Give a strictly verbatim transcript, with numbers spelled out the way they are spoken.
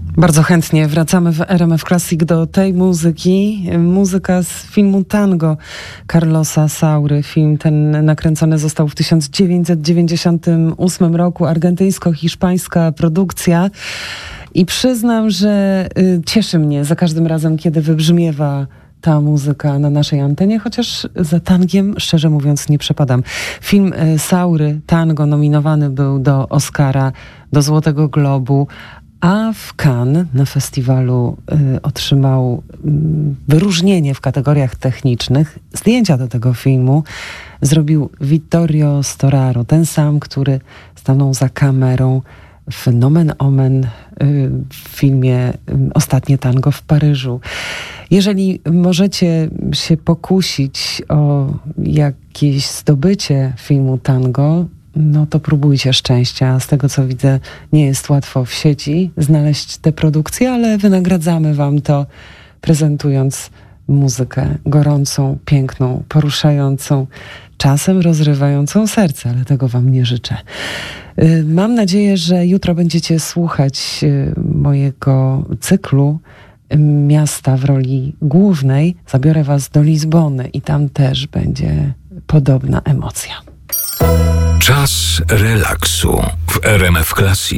Bardzo chętnie wracamy w R M F Classic do tej muzyki. Muzyka z filmu Tango Carlosa Saury. Film ten nakręcony został w tysiąc dziewięćset dziewięćdziesiątym ósmym roku. Argentyńsko-hiszpańska produkcja. I przyznam, że y, cieszy mnie za każdym razem, kiedy wybrzmiewa ta muzyka na naszej antenie, chociaż za tangiem, szczerze mówiąc, nie przepadam. Film y, Saury, Tango, nominowany był do Oscara, do Złotego Globu, a w Cannes na festiwalu y, otrzymał y, wyróżnienie w kategoriach technicznych. Zdjęcia do tego filmu zrobił Vittorio Storaro, ten sam, który stanął za kamerą w Nomen Omen y, w filmie y, Ostatnie Tango w Paryżu. Jeżeli możecie się pokusić o jakieś zdobycie filmu Tango, no to próbujcie szczęścia. Z tego, co widzę, nie jest łatwo w sieci znaleźć te produkcje, ale wynagradzamy wam to, prezentując muzykę gorącą, piękną, poruszającą, czasem rozrywającą serce, ale tego wam nie życzę. Mam nadzieję, że jutro będziecie słuchać mojego cyklu Miasta w roli głównej. Zabiorę was do Lizbony i tam też będzie podobna emocja. Czas relaksu w R M F Classic.